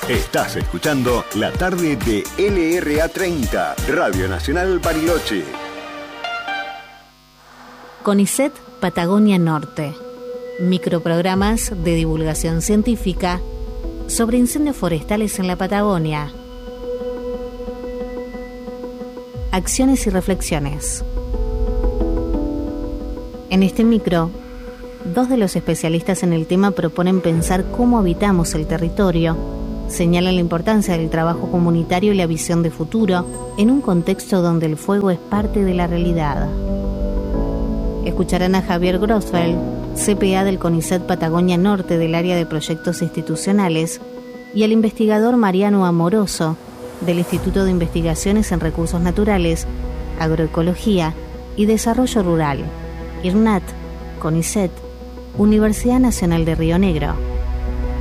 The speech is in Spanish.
Estás escuchando la tarde de LRA30, Radio Nacional Bariloche. CONICET Patagonia Norte. Microprogramas de divulgación científica sobre incendios forestales en la Patagonia. Acciones y reflexiones. En este micro, dos de los especialistas en el tema proponen pensar cómo habitamos el territorio, señalan la importancia del trabajo comunitario y la visión de futuro en un contexto donde el fuego es parte de la realidad. Escucharán a Javier Grossfeld, CPA del CONICET Patagonia Norte del área de proyectos institucionales, y al investigador Mariano Amoroso del Instituto de Investigaciones en Recursos Naturales, Agroecología y Desarrollo Rural, IRNAT, CONICET, Universidad Nacional de Río Negro.